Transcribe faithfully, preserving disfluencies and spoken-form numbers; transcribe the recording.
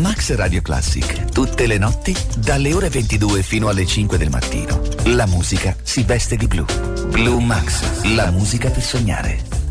Max Radio Classic, tutte le notti, dalle ore ventidue fino alle cinque del mattino. La musica si veste di blu. Blue Max, la musica per sognare.